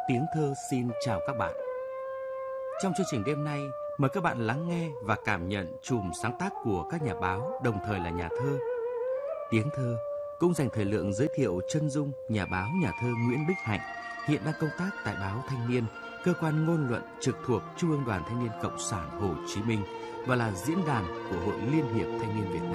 Tiếng Thơ xin chào các bạn. Trong chương trình đêm nay, mời các bạn lắng nghe và cảm nhận chùm sáng tác của các nhà báo đồng thời là nhà thơ. Tiếng Thơ cũng dành thời lượng giới thiệu chân dung nhà báo nhà thơ Nguyễn Bích Hạnh, hiện đang công tác tại báo Thanh niên, cơ quan ngôn luận trực thuộc Trung ương Đoàn Thanh niên Cộng sản Hồ Chí Minh và là diễn đàn của Hội Liên hiệp Thanh niên Việt Nam.